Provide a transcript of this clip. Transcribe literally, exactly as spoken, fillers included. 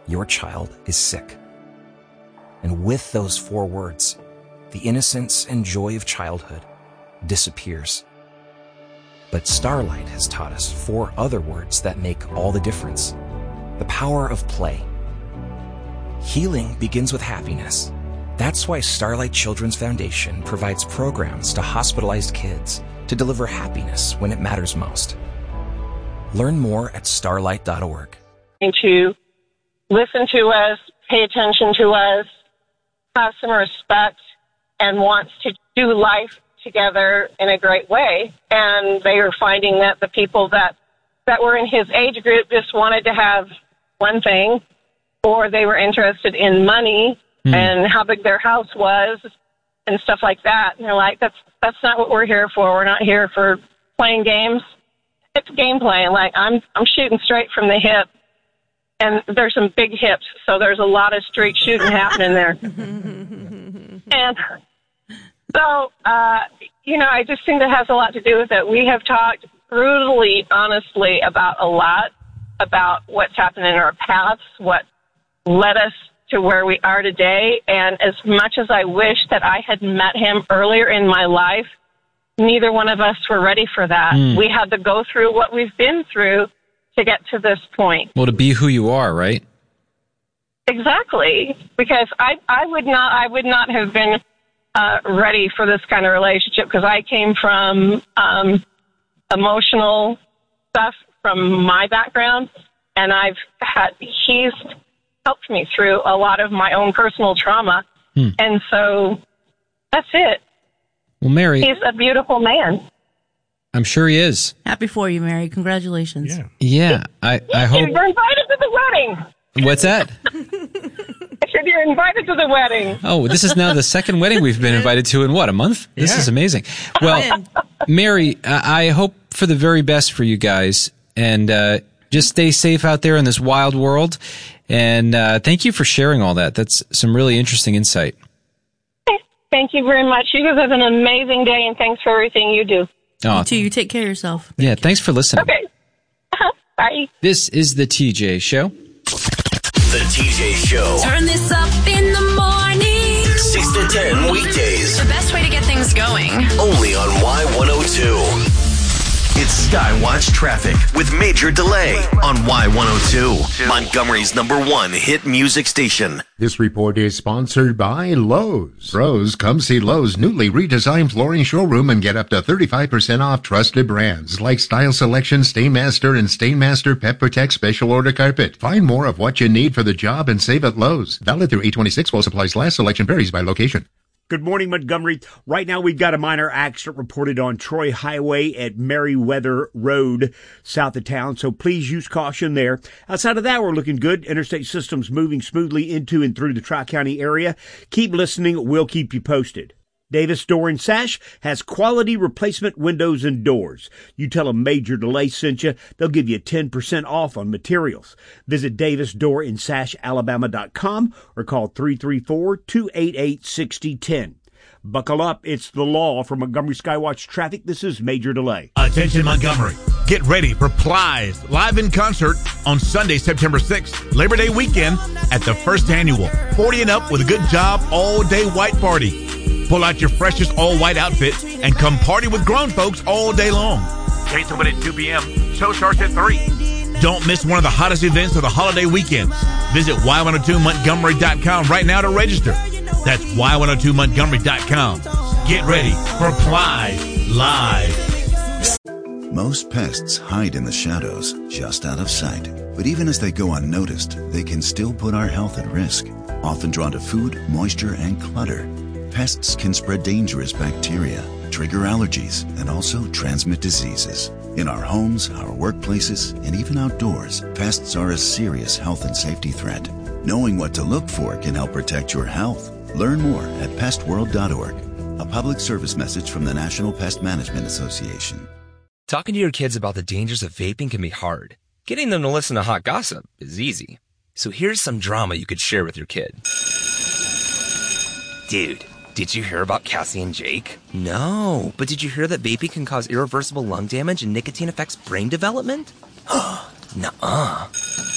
your child is sick. And with those four words, the innocence and joy of childhood disappears. But Starlight has taught us four other words that make all the difference. The power of play. Healing begins with happiness. That's why Starlight Children's Foundation provides programs to hospitalized kids to deliver happiness when it matters most. Learn more at starlight dot org. To listen to us, pay attention to us, have some respect, and wants to do life together in a great way. And they are finding that the people that, that were in his age group just wanted to have one thing, or they were interested in money mm. and how big their house was and stuff like that. And they're like, that's that's not what we're here for. We're not here for playing games. It's gameplay. Like, I'm I'm shooting straight from the hip. And there's some big hips, so there's a lot of straight shooting happening there. And so, uh, you know, I just think that has a lot to do with it. We have talked brutally, honestly, about a lot, about what's happened in our paths, what led us to where we are today. And as much as I wish that I had met him earlier in my life, neither one of us were ready for that. Mm. We had to go through what we've been through to get to this point. Well, to be who you are, right? Exactly. Because I, I would not, I would not have been uh, ready for this kind of relationship, because I came from um, emotional stuff from my background, and I've had, he's helped me through a lot of my own personal trauma. Hmm. And so that's it. Well, Mary, he's a beautiful man. I'm sure he is. Happy for you, Mary. Congratulations. Yeah, yeah I, I hope. You're invited to the wedding. What's that? I said you're invited to the wedding. Oh, this is now the second wedding we've been invited to in what, a month? This yeah. is amazing. Well, Mary, I hope for the very best for you guys, and uh, just stay safe out there in this wild world. And uh, thank you for sharing all that. That's some really interesting insight. Thank you very much. You guys have an amazing day, and thanks for everything you do. Oh, you too. You take care of yourself. Thank yeah, you. Thanks for listening. Okay. Uh-huh. Bye. This is the T J Show. The T J Show. Turn this up in the morning. six to ten weekdays. The best way to get things going. Only on Y one oh two. It's Skywatch Traffic with Major Delay on Y one oh two, Montgomery's number one hit music station. This report is sponsored by Lowe's. Pros, come see Lowe's newly redesigned flooring showroom and get up to thirty-five percent off trusted brands like Style Selection, Stainmaster, and Stainmaster Pet Protect Special Order Carpet. Find more of what you need for the job and save at Lowe's. Valid through eight twenty-six while supplies last. Selection varies by location. Good morning, Montgomery. Right now, we've got a minor accident reported on Troy Highway at Meriwether Road, south of town, so please use caution there. Outside of that, we're looking good. Interstate systems moving smoothly into and through the Tri-County area. Keep listening. We'll keep you posted. Davis Door and Sash has quality replacement windows and doors. You tell them Major Delay sent you, they'll give you ten percent off on materials. Visit Davis Door and Sash Alabama dot com or call three three four, two eight eight, six zero one zero. Buckle up, it's the law. For Montgomery Skywatch Traffic, this is Major Delay. Attention Montgomery, get ready for Plies live in concert on Sunday, September sixth, Labor Day weekend at the first annual forty and Up with a Good Job all-day white party. Pull out your freshest all-white outfit and come party with grown folks all day long. Gates open at two p.m. Show starts at three. Don't miss one of the hottest events of the holiday weekend. Visit Y one oh two Montgomery dot com right now to register. That's Y one oh two Montgomery dot com. Get ready for Plies Live. Most pests hide in the shadows, just out of sight. But even as they go unnoticed, they can still put our health at risk. Often drawn to food, moisture, and clutter. Pests can spread dangerous bacteria, trigger allergies, and also transmit diseases. In our homes, our workplaces, and even outdoors, pests are a serious health and safety threat. Knowing what to look for can help protect your health. Learn more at pest world dot org. A public service message from the National Pest Management Association. Talking to your kids about the dangers of vaping can be hard. Getting them to listen to hot gossip is easy. So here's some drama you could share with your kid. Dude, did you hear about Cassie and Jake? No, but did you hear that vaping can cause irreversible lung damage and nicotine affects brain development? Nuh-uh.